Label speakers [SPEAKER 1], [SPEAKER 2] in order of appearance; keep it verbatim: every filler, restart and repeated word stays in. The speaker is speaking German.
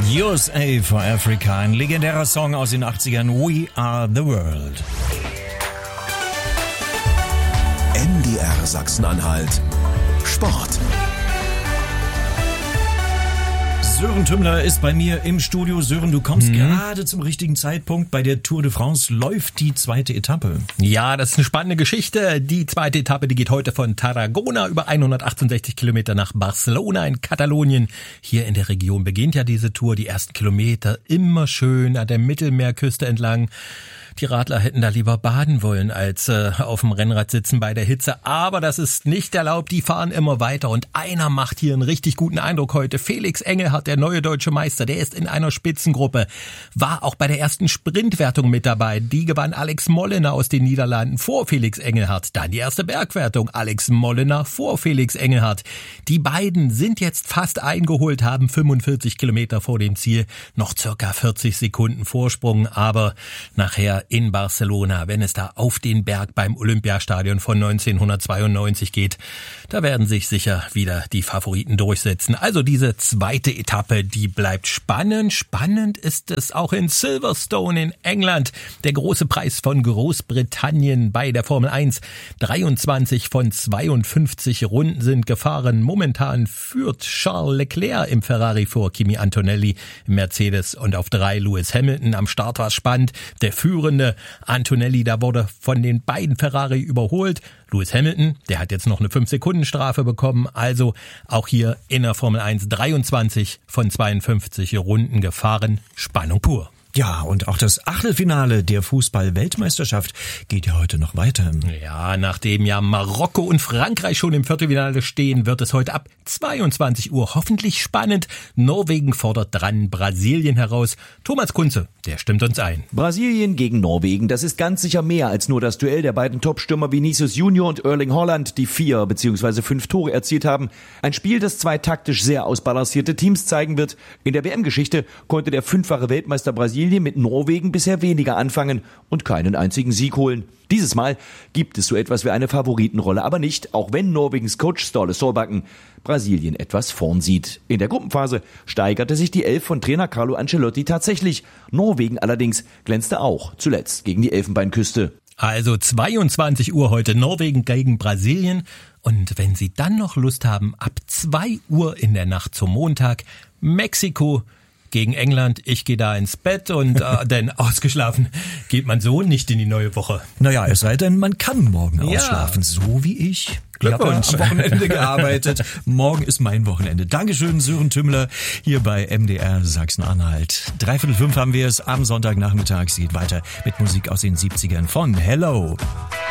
[SPEAKER 1] U S A for Africa, ein legendärer Song aus den achtzigern. We are the world.
[SPEAKER 2] M D R Sachsen-Anhalt. Sport.
[SPEAKER 1] Sören Tümmler ist bei mir im Studio. Sören, du kommst
[SPEAKER 3] mhm.
[SPEAKER 1] gerade zum richtigen Zeitpunkt. Bei der Tour de France läuft die zweite Etappe.
[SPEAKER 3] Ja, das ist eine spannende Geschichte. Die zweite Etappe, die geht heute von Tarragona über hundertachtundsechzig Kilometer nach Barcelona in Katalonien. Hier in der Region beginnt ja diese Tour. Die ersten Kilometer immer schön an der Mittelmeerküste entlang. Die Radler hätten da lieber baden wollen, als äh, auf dem Rennrad sitzen bei der Hitze. Aber das ist nicht erlaubt. Die fahren immer weiter. Und einer macht hier einen richtig guten Eindruck heute. Felix Engelhardt, der neue deutsche Meister, der ist in einer Spitzengruppe. War auch bei der ersten Sprintwertung mit dabei. Die gewann Alex Molenaar aus den Niederlanden vor Felix Engelhardt. Dann die erste Bergwertung. Alex Molenaar vor Felix Engelhardt. Die beiden sind jetzt fast eingeholt, haben fünfundvierzig Kilometer vor dem Ziel. Noch circa vierzig Sekunden Vorsprung. Aber nachher in Barcelona, wenn es da auf den Berg beim Olympiastadion von neunzehnhundertzweiundneunzig geht, da werden sich sicher wieder die Favoriten durchsetzen. Also diese zweite Etappe, die bleibt spannend. Spannend ist es auch in Silverstone in England. Der große Preis von Großbritannien bei der Formel eins. dreiundzwanzig von zweiundfünfzig Runden sind gefahren. Momentan führt Charles Leclerc im Ferrari vor Kimi Antonelli im Mercedes und auf drei Lewis Hamilton. Am Start war es spannend. Der führende Antonelli, da wurde von den beiden Ferrari überholt. Lewis Hamilton, der hat jetzt noch eine fünf Sekunden Strafe bekommen. Also auch hier in der Formel eins dreiundzwanzig von zweiundfünfzig Runden gefahren. Spannung pur.
[SPEAKER 1] Ja, und auch das Achtelfinale der Fußball-Weltmeisterschaft geht ja heute noch weiter.
[SPEAKER 3] Ja, nachdem ja Marokko und Frankreich schon im Viertelfinale stehen, wird es heute ab zweiundzwanzig Uhr hoffentlich spannend. Norwegen fordert dran Brasilien heraus. Thomas Kunze, der stimmt uns ein.
[SPEAKER 4] Brasilien gegen Norwegen, das ist ganz sicher mehr als nur das Duell der beiden Topstürmer Vinicius Junior und Erling Haaland, die vier bzw. fünf Tore erzielt haben. Ein Spiel, das zwei taktisch sehr ausbalancierte Teams zeigen wird. In der W M-Geschichte konnte der fünffache Weltmeister Brasilien mit Norwegen bisher weniger anfangen und keinen einzigen Sieg holen. Dieses Mal gibt es so etwas wie eine Favoritenrolle, aber nicht, auch wenn Norwegens Coach Ståle Solbakken Brasilien etwas vorn sieht. In der Gruppenphase steigerte sich die Elf von Trainer Carlo Ancelotti tatsächlich. Norwegen allerdings glänzte auch zuletzt gegen die Elfenbeinküste.
[SPEAKER 3] Also zweiundzwanzig Uhr heute Norwegen gegen Brasilien. Und wenn Sie dann noch Lust haben, ab zwei Uhr in der Nacht zum Montag Mexiko gegen England. Ich gehe da ins Bett und äh, denn ausgeschlafen geht man so nicht in die neue Woche.
[SPEAKER 1] Naja, es sei denn, man kann morgen
[SPEAKER 3] ja.
[SPEAKER 1] ausschlafen, so wie ich.
[SPEAKER 3] Glückwunsch.
[SPEAKER 1] Ich habe am Wochenende gearbeitet. Morgen ist mein Wochenende. Dankeschön, Sören Tümmler, hier bei M D R Sachsen-Anhalt. Dreiviertel fünf haben wir es am Sonntagnachmittag. Geht weiter mit Musik aus den siebzigern von Hello.